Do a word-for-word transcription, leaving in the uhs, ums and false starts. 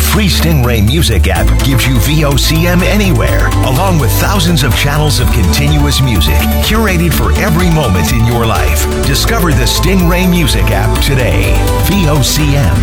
free Stingray Music app gives you V O C M anywhere, along with thousands of channels of continuous music, curated for every moment in your life. Discover the Stingray Music app today. V O C M.